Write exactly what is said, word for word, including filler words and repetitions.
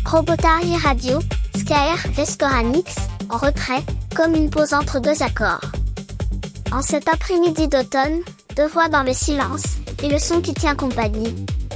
Robotari Radio, Skyr, Restoranix, en retrait, comme une pause entre deux accords. En cet après-midi d'automne, deux voix dans le silence, et le son qui tient compagnie.